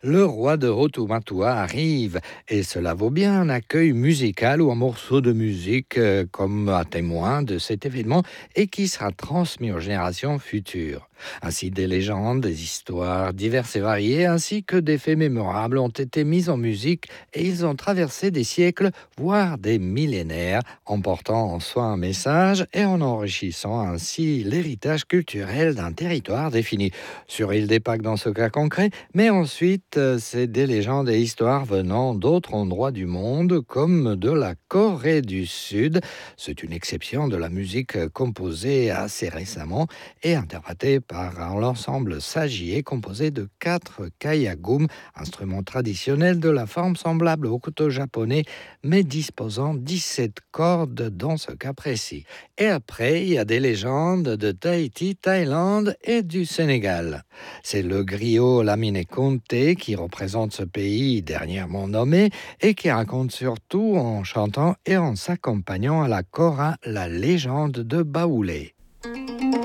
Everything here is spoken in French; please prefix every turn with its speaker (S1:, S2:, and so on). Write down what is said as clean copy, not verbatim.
S1: Le roi de Hotumatua arrive et cela vaut bien un accueil musical ou un morceau de musique comme un témoin de cet événement et qui sera transmis aux générations futures. Ainsi, des légendes, des histoires diverses et variées, ainsi que des faits mémorables ont été mis en musique et ils ont traversé des siècles, voire des millénaires, en portant en soi un message et en enrichissant ainsi l'héritage culturel d'un territoire défini. Sur Île des Pâques dans ce cas concret, mais ensuite, c'est des légendes et histoires venant d'autres endroits du monde, comme de la Corée du Sud. C'est une exception de la musique composée assez récemment et interprétée par l'ensemble Sagier, composé de 4 kayagum, instruments traditionnels de la forme semblable au couteau japonais, mais disposant 17 cordes dans ce cas précis. Et après, il y a des légendes de Tahiti, Thaïlande et du Sénégal. C'est le griot Lamine Conté qui représente ce pays dernièrement nommé et qui raconte surtout en chantant et en s'accompagnant à la kora la légende de Baoulé.